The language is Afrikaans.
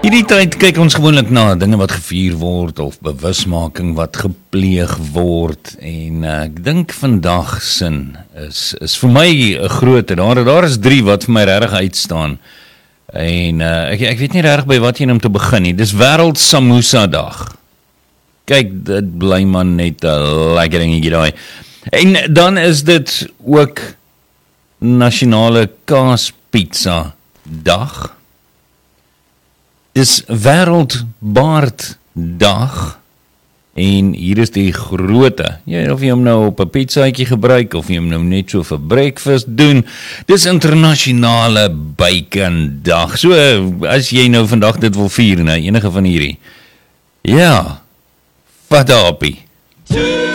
Hierdie tyd kyk ons gewoonlik na dinge wat gevier word of bewusmaking wat gepleeg word en ek dink vandag sin is vir my 'n groot en daar is 3 wat vir my regtig uitstaan en ek weet nie regtig by wat jy om te begin nie. Dis Wêreld Samosa Dag. Kyk, dit bly man net 'n lekker dingetjie daai. En dan is dit ook Nasionale Kaaspizza Dag. Dis Wêreld Baarddag en hier is die grootte. Of jy hom nou op 'n pizzaatjie gebruik of jy hom nou net so vir breakfast doen. Dis Internasionale Bacon Dag. So as jy nou vandag dit wil vier, nou enige van hierdie. Ja. Vat 'n happie.